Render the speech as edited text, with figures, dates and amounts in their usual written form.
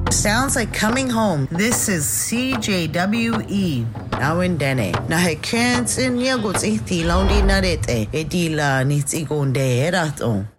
Sounds like coming home. This is CJWE. Now in Dene. Na he kens in yaguts ihti laundi narete. Edila nits igonde eraton.